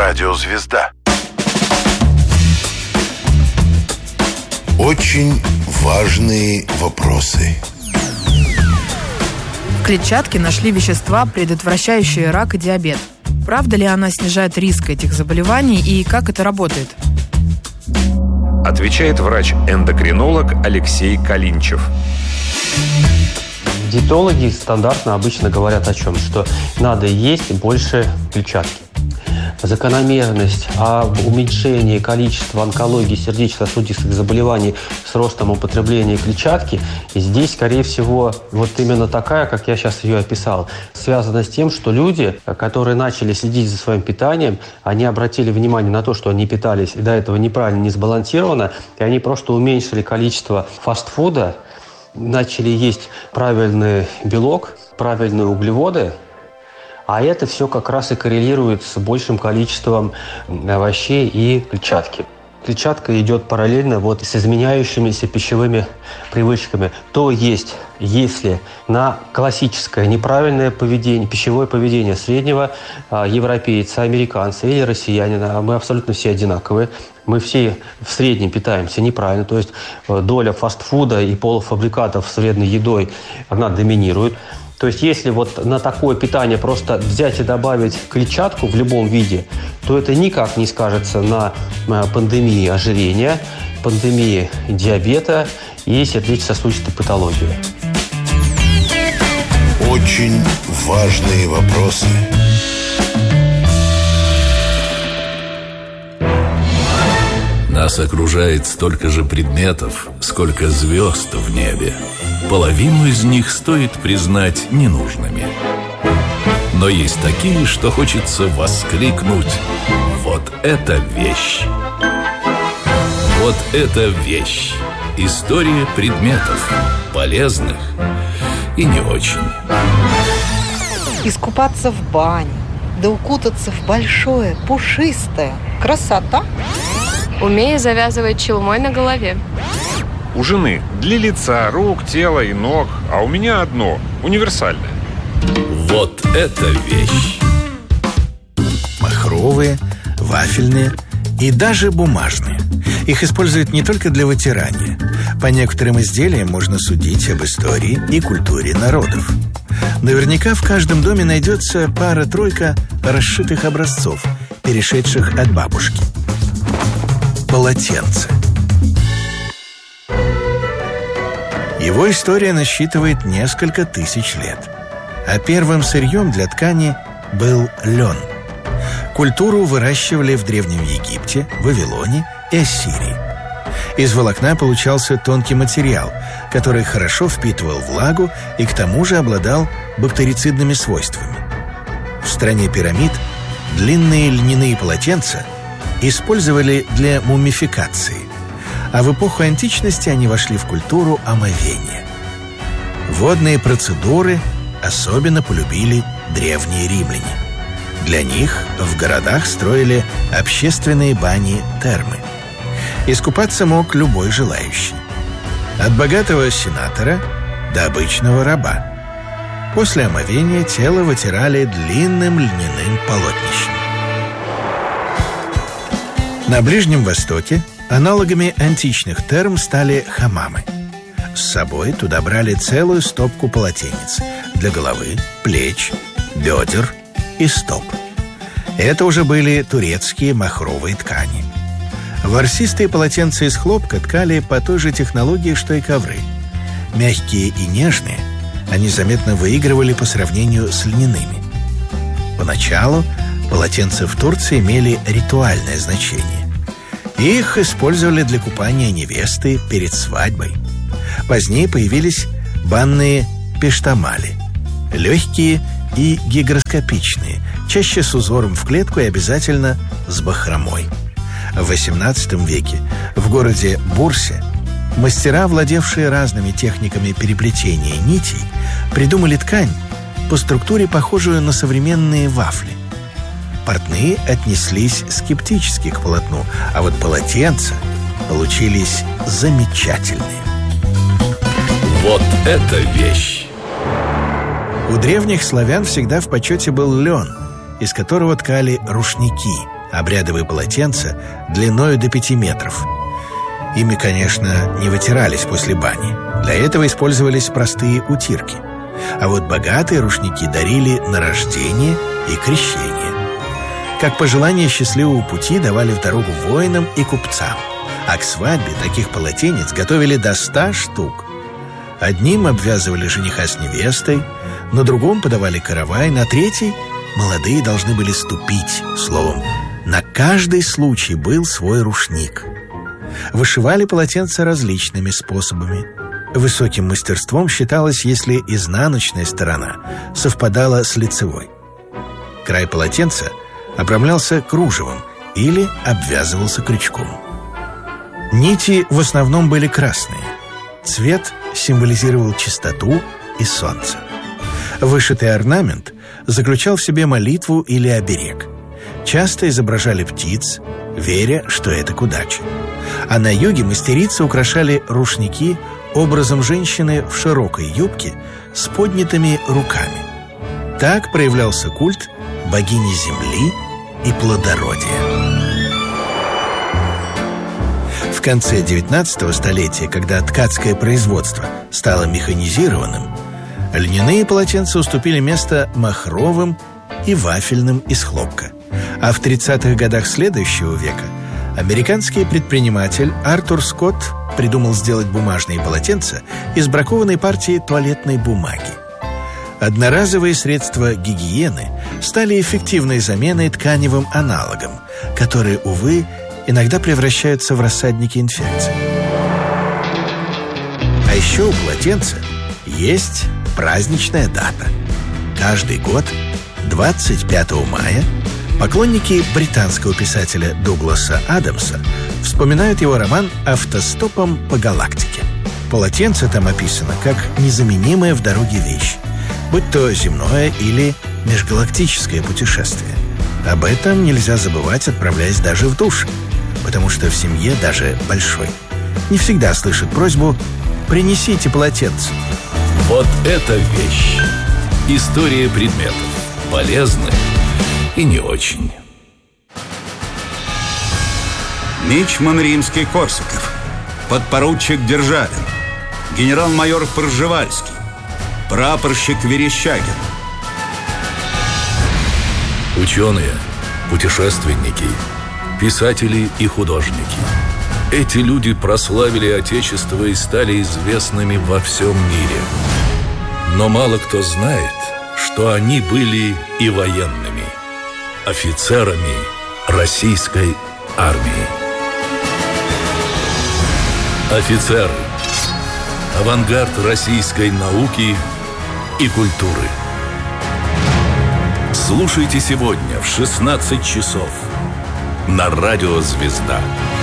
Радиозвезда. Очень важные вопросы. В клетчатке нашли вещества, предотвращающие рак и диабет. Правда ли она снижает риск этих заболеваний и как это работает? Отвечает врач-эндокринолог Алексей Калинчев. Диетологи стандартно обычно говорят о чем? Что надо есть больше клетчатки. Закономерность об уменьшении количества онкологии, сердечно-сосудистых заболеваний с ростом употребления клетчатки, и здесь, скорее всего, вот именно такая, как я сейчас ее описал, связана с тем, что люди, которые начали следить за своим питанием, они обратили внимание на то, что они питались до этого неправильно, не сбалансированно, и они просто уменьшили количество фастфуда, начали есть правильный белок, правильные углеводы, а это все как раз и коррелирует с большим количеством овощей и клетчатки. Клетчатка идет параллельно с изменяющимися пищевыми привычками. То есть, если на классическое неправильное поведение, пищевое поведение среднего европейца, американца или россиянина, мы абсолютно все одинаковые, мы все в среднем питаемся неправильно, то есть доля фастфуда и полуфабрикатов с вредной едой, она доминирует. То есть, если на такое питание просто взять и добавить клетчатку в любом виде, то это никак не скажется на пандемии ожирения, пандемии диабета и сердечно-сосудистой патологии. Очень важные вопросы. Нас окружает столько же предметов, сколько звезд в небе. Половину из них стоит признать ненужными. Но есть такие, что хочется воскликнуть: вот это вещь! Вот это вещь! История предметов, полезных и не очень. Искупаться в бане, да укутаться в большое, пушистое. Красота! Умею завязывать челмой на голове. У жены для лица, рук, тела и ног, а у меня одно, универсальное. Вот это вещь! Махровые, вафельные и даже бумажные. Их используют не только для вытирания. По некоторым изделиям можно судить об истории и культуре народов. Наверняка в каждом доме найдется пара-тройка расшитых образцов, перешедших от бабушки. Полотенце. Его история насчитывает несколько тысяч лет. А первым сырьем для ткани был лен. Культуру выращивали в Древнем Египте, Вавилоне и Ассирии. Из волокна получался тонкий материал, который хорошо впитывал влагу и к тому же обладал бактерицидными свойствами. В стране пирамид длинные льняные полотенца использовали для мумификации, а в эпоху античности они вошли в культуру омовения. Водные процедуры особенно полюбили древние римляне. Для них в городах строили общественные бани-термы. Искупаться мог любой желающий. От богатого сенатора до обычного раба. После омовения тело вытирали длинным льняным полотнищем. На Ближнем Востоке аналогами античных терм стали хамамы. С собой туда брали целую стопку полотенец для головы, плеч, бедер и стоп. Это уже были турецкие махровые ткани. Ворсистые полотенца из хлопка ткали по той же технологии, что и ковры. Мягкие и нежные, они заметно выигрывали по сравнению с льняными. Поначалу полотенца в Турции имели ритуальное значение. Их использовали для купания невесты перед свадьбой. Позднее появились банные пештамали, легкие и гигроскопичные, чаще с узором в клетку и обязательно с бахромой. В XVIII веке в городе Бурсе мастера, владевшие разными техниками переплетения нитей, придумали ткань по структуре, похожую на современные вафли. Портные отнеслись скептически к полотну, а вот полотенца получились замечательные. Вот это вещь! У древних славян всегда в почете был лен, из которого ткали рушники, обрядовые полотенца длиною до 5 метров. Ими, конечно, не вытирались после бани. Для этого использовались простые утирки. А вот богатые рушники дарили на рождение и крещение. Как пожелание счастливого пути давали в дорогу воинам и купцам. А к свадьбе таких полотенец готовили до 100 штук. Одним обвязывали жениха с невестой, на другом подавали каравай, на третий молодые должны были ступить. Словом, на каждый случай был свой рушник. Вышивали полотенца различными способами. Высоким мастерством считалось, если изнаночная сторона совпадала с лицевой. Край полотенца обрамлялся кружевом или обвязывался крючком. Нити в основном были красные. Цвет символизировал чистоту и солнце. Вышитый орнамент заключал в себе молитву или оберег. Часто изображали птиц, веря, что это к удаче. А на юге мастерицы украшали рушники образом женщины в широкой юбке с поднятыми руками. Так проявлялся культ богини земли и плодородия. В конце 19 столетия, когда ткацкое производство стало механизированным, льняные полотенца уступили место махровым и вафельным из хлопка. А в 30-х годах следующего века американский предприниматель Артур Скотт придумал сделать бумажные полотенца из бракованной партии туалетной бумаги. Одноразовые средства гигиены стали эффективной заменой тканевым аналогам, которые, увы, иногда превращаются в рассадники инфекций. А еще у полотенца есть праздничная дата. Каждый год, 25 мая, поклонники британского писателя Дугласа Адамса вспоминают его роман «Автостопом по галактике». Полотенце там описано как незаменимая в дороге вещь, будь то земное или межгалактическое путешествие. Об этом нельзя забывать, отправляясь даже в душ, потому что в семье, даже большой, не всегда слышат просьбу «принесите полотенце». Вот это вещь. История предметов. Полезны и не очень. Мичман Римский-Корсаков, подпоручик Державин, генерал-майор Пржевальский, прапорщик Верещагин. Ученые, путешественники, писатели и художники. Эти люди прославили Отечество и стали известными во всем мире. Но мало кто знает, что они были и военными, офицерами российской армии. Офицеры – авангард российской науки и культуры. Слушайте сегодня в 16 часов на радио «Звезда».